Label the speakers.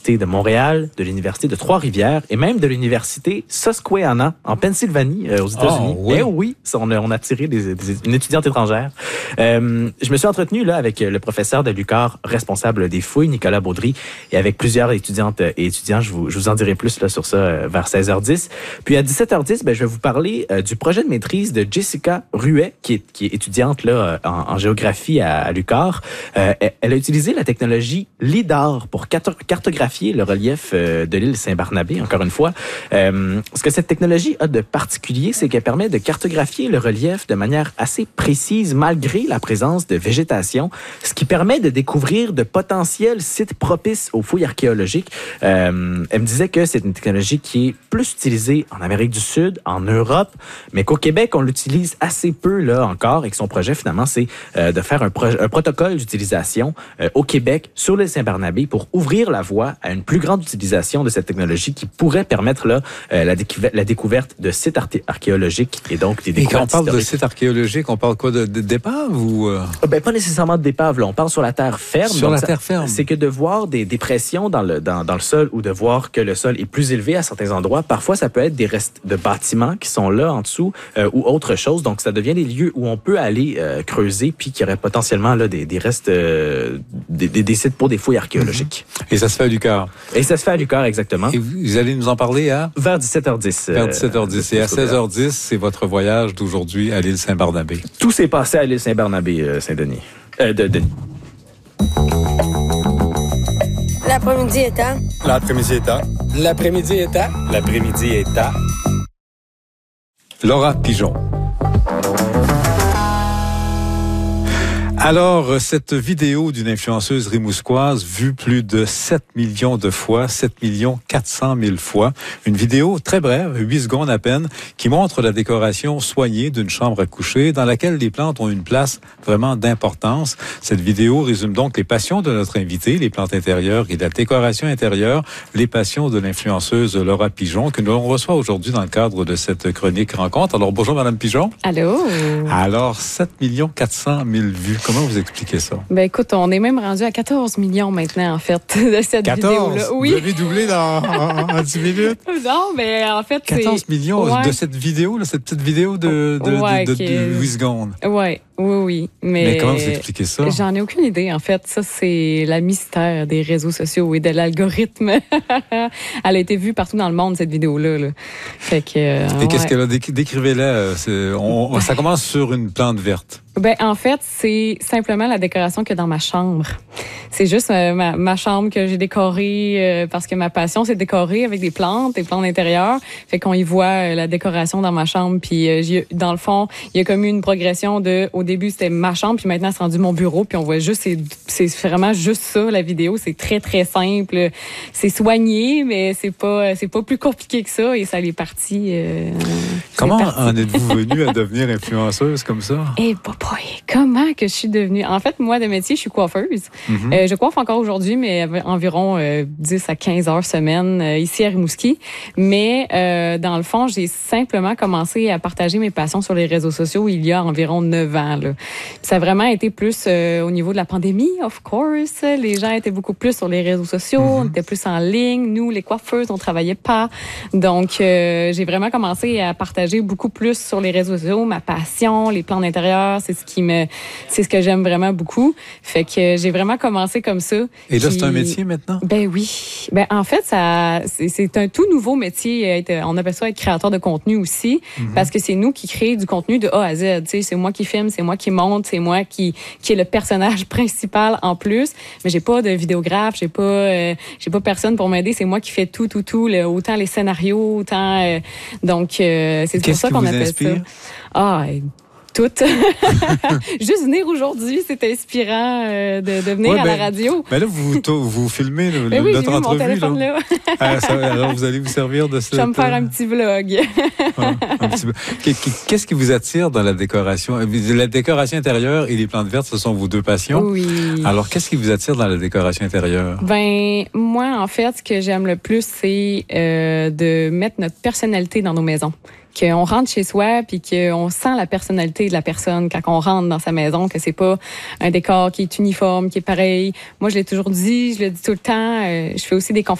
Speaker 1: l'Université de Montréal, de l'Université de Trois-Rivières et même de l'Université Susquehanna en Pennsylvanie, aux États-Unis.
Speaker 2: Oui.
Speaker 1: Eh oui, on a tiré une étudiante étrangère. Je me suis entretenu là avec le professeur de l'UQAR, responsable des fouilles, Nicolas Baudry, et avec plusieurs étudiantes et étudiants. Je vous en dirai plus là, sur ça vers 16h10. Puis à 17h10, je vais vous parler du projet de maîtrise de Jessica Ruet, qui est étudiante là, en géographie à l'UQAR. Elle a utilisé la technologie LIDAR pour cartographier le relief de l'île Saint-Barnabé, encore une fois. Ce que cette technologie a de particulier, c'est qu'elle permet de cartographier le relief de manière assez précise malgré la présence de végétation, ce qui permet de découvrir de potentiels sites propices aux fouilles archéologiques. Elle me disait que c'est une technologie qui est plus utilisée en Amérique du Sud, en Europe, mais qu'au Québec, on l'utilise assez peu là encore et que son projet, finalement, c'est de faire un protocole d'utilisation au Québec sur l'île Saint-Barnabé pour ouvrir la voie à une plus grande utilisation de cette technologie qui pourrait permettre là, la découverte de sites archéologiques et donc des découvertes.
Speaker 2: Et quand on parle
Speaker 1: historiques.
Speaker 2: de sites archéologiques, on parle quoi d'épaves ou
Speaker 1: Pas nécessairement d'épaves, là. On parle sur la terre ferme.
Speaker 2: Sur la terre ferme.
Speaker 1: C'est que de voir des dépressions dans le sol ou de voir que le sol est plus élevé à certains endroits, parfois ça peut être des restes de bâtiments qui sont là en dessous ou autre chose. Donc ça devient des lieux où on peut aller creuser puis qu'il y aurait potentiellement là des restes, des sites pour des fouilles archéologiques.
Speaker 2: Et ça se fait à l'UQAR.
Speaker 1: Et ça se fait à l'UQAR, exactement.
Speaker 2: Et vous allez nous en parler à
Speaker 1: Vers 17h10.
Speaker 2: Vers 17h10. Et à 16h10, c'est votre voyage d'aujourd'hui à l'île Saint-Barnabé.
Speaker 1: Tout s'est passé à l'île Saint-Barnabé, Saint-Denis. Denis.
Speaker 3: L'après-midi est à.
Speaker 4: L'après-midi est à.
Speaker 5: L'après-midi est à.
Speaker 4: L'après-midi est à.
Speaker 2: Laura Pigeon. Alors, cette vidéo d'une influenceuse rimousquoise vue plus de 7 millions de fois, 7 400 000 fois. Une vidéo très brève, 8 secondes à peine, qui montre la décoration soignée d'une chambre à coucher dans laquelle les plantes ont une place vraiment d'importance. Cette vidéo résume donc les passions de notre invité, les plantes intérieures et la décoration intérieure, les passions de l'influenceuse Laura Pigeon, que nous reçoit aujourd'hui dans le cadre de cette chronique rencontre. Alors, bonjour Madame Pigeon.
Speaker 6: Allô?
Speaker 2: Alors, 7 400 000 vues. Comment vous expliquez ça?
Speaker 6: Ben écoute, on est même rendu à 14 millions maintenant, en fait, de cette
Speaker 2: 14?
Speaker 6: vidéo-là. Oui.
Speaker 2: Vous avez doublé en 10 minutes?
Speaker 6: Non, mais en fait,
Speaker 2: 14 millions de cette vidéo, là, cette petite vidéo de 8 secondes.
Speaker 6: Oui.
Speaker 2: Mais comment vous expliquez ça?
Speaker 6: J'en ai aucune idée, en fait. Ça, c'est la mystère des réseaux sociaux et de l'algorithme. Elle a été vue partout dans le monde, cette vidéo-là. Là. Fait que,
Speaker 2: et qu'est-ce qu'elle a? Décrivez-la. Ça commence sur une plante verte.
Speaker 6: Ben en fait, c'est simplement la décoration qu'il y a dans ma chambre. C'est juste ma chambre que j'ai décorée parce que ma passion, c'est de décorer avec des plantes intérieures. Fait qu'on y voit la décoration dans ma chambre. Puis dans le fond, il y a comme eu une progression au début, c'était ma chambre, puis maintenant, c'est rendu mon bureau. Puis on voit juste, c'est vraiment juste ça, la vidéo. C'est très, très simple. C'est soigné, mais c'est pas plus compliqué que ça. Et ça l'est parti.
Speaker 2: Comment en êtes-vous venue à devenir influenceuse comme ça?
Speaker 6: Eh, comment que je suis devenue... En fait, moi, de métier, je suis coiffeuse. Je coiffe encore aujourd'hui, mais environ 10 à 15 heures semaine ici à Rimouski. Mais dans le fond, j'ai simplement commencé à partager mes passions sur les réseaux sociaux il y a environ 9 ans. Là. Ça a vraiment été plus au niveau de la pandémie, of course. Les gens étaient beaucoup plus sur les réseaux sociaux, on était plus en ligne. Nous, les coiffeuses, on travaillait pas. Donc, j'ai vraiment commencé à partager beaucoup plus sur les réseaux sociaux, ma passion, les plans d'intérieur, c'est ce que j'aime vraiment beaucoup. Fait que j'ai vraiment commencé comme ça.
Speaker 2: Et là, c'est un métier maintenant?
Speaker 6: Ben oui. Ben en fait, c'est un tout nouveau métier. On appelle ça être créateur de contenu aussi, parce que c'est nous qui créons du contenu de A à Z. Tu sais, c'est moi qui filme, c'est moi qui monte, c'est moi qui est le personnage principal en plus. Mais j'ai pas de vidéographe, j'ai pas personne pour m'aider. C'est moi qui fais tout, autant les scénarios, autant. Donc c'est pour ça qu'on appelle ça. Ah. Tout. Juste venir aujourd'hui, c'est inspirant de venir à la radio.
Speaker 2: Mais là, vous filmez
Speaker 6: oui,
Speaker 2: notre entrevue.
Speaker 6: Mon téléphone là.
Speaker 2: Alors, vous allez vous servir de ça.
Speaker 6: Je vais me faire un petit vlog.
Speaker 2: Qu'est-ce qui vous attire dans la décoration? La décoration intérieure et les plantes vertes, ce sont vos deux passions.
Speaker 6: Oui.
Speaker 2: Alors, qu'est-ce qui vous attire dans la décoration intérieure?
Speaker 6: Ben, moi, en fait, ce que j'aime le plus, c'est de mettre notre personnalité dans nos maisons. Qu'on rentre chez soi puis qu'on sent la personnalité de la personne quand on rentre dans sa maison, que c'est pas un décor qui est uniforme, qui est pareil. Moi, je l'ai toujours dit, je le dis tout le temps. Je fais aussi des conférences